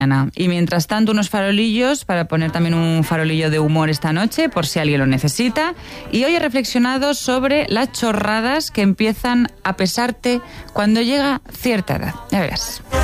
Y mientras tanto, unos farolillos para poner también un farolillo de humor esta noche, por si alguien lo necesita. Y hoy he reflexionado sobre las chorradas que empiezan a pesarte cuando llega cierta edad. Ya verás.